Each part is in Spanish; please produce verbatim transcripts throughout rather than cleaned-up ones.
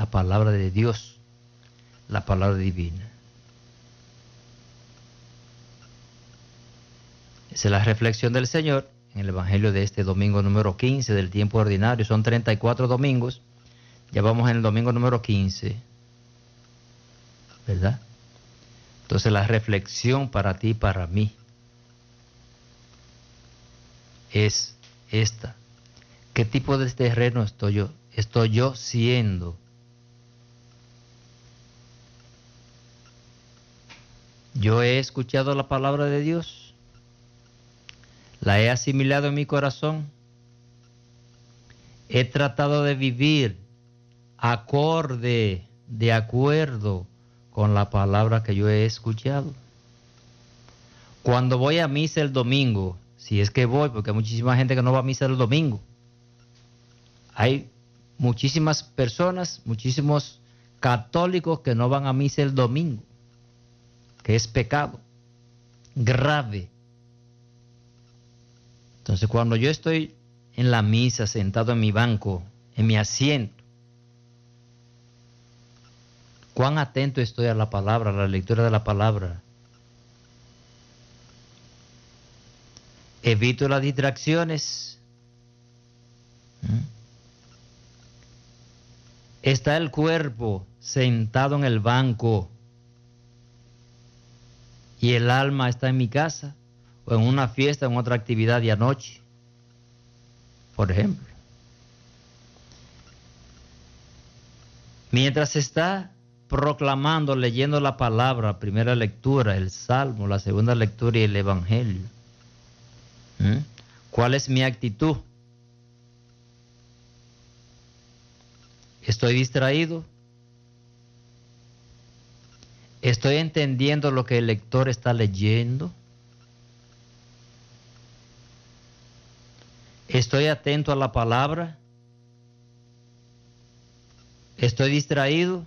la palabra de Dios, la palabra divina. Esa es la reflexión del Señor en el Evangelio de este domingo número quince del tiempo ordinario. Son treinta y cuatro domingos. Ya vamos en el domingo número quince, ¿verdad? Entonces la reflexión para ti y para mí es esta. ¿Qué tipo de terreno estoy yo, estoy yo siendo? Yo he escuchado la palabra de Dios, la he asimilado en mi corazón, he tratado de vivir acorde, de acuerdo con la palabra que yo he escuchado. Cuando voy a misa el domingo, si es que voy, porque hay muchísima gente que no va a misa el domingo, hay muchísimas personas, muchísimos católicos que no van a misa el domingo, que es pecado grave. Entonces, cuando yo estoy en la misa, sentado en mi banco, en mi asiento, cuán atento estoy a la palabra, a la lectura de la palabra. Evito las distracciones. ¿Mm? Está el cuerpo sentado en el banco y el alma está en mi casa o en una fiesta, en otra actividad de anoche, por ejemplo. Mientras está proclamando, leyendo la palabra, primera lectura, el Salmo, la segunda lectura y el Evangelio. ¿Mm? ¿Cuál es mi actitud? ¿Estoy distraído? ¿Estoy entendiendo lo que el lector está leyendo? ¿Estoy atento a la palabra? ¿Estoy distraído?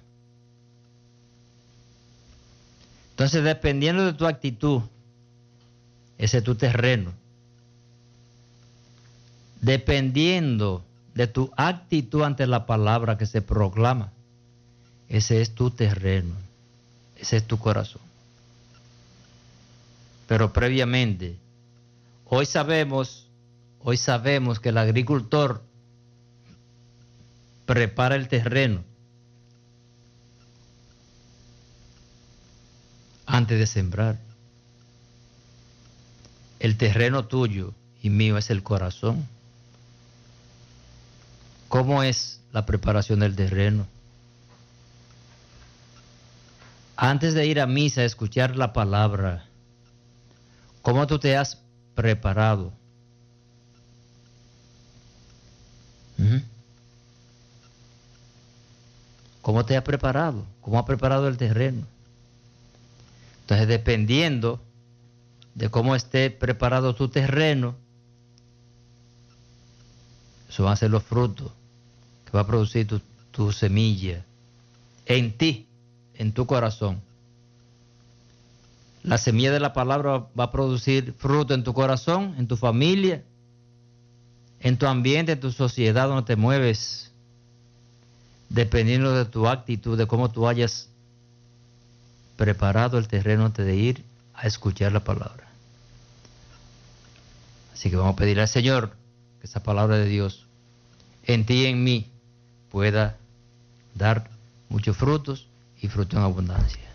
Entonces, dependiendo de tu actitud, ese es tu terreno. Dependiendo de tu actitud ante la palabra que se proclama, ese es tu terreno, ese es tu corazón. Pero previamente, hoy sabemos, hoy sabemos que el agricultor prepara el terreno antes de sembrar. El terreno tuyo y mío es el corazón. ¿Cómo es la preparación del terreno? Antes de ir a misa a escuchar la palabra, ¿cómo tú te has preparado? ¿Mm? ¿Cómo te has preparado? ¿Cómo has preparado el terreno? Entonces, dependiendo de cómo esté preparado tu terreno, eso van a ser los frutos que va a producir tu, tu semilla en ti, en tu corazón. La semilla de la palabra va a producir fruto en tu corazón, en tu familia, en tu ambiente, en tu sociedad donde te mueves, dependiendo de tu actitud, de cómo tú hayas preparado el terreno antes de ir a escuchar la palabra. Así que vamos a pedirle al Señor que esa palabra de Dios en ti y en mí pueda dar muchos frutos y fruto en abundancia.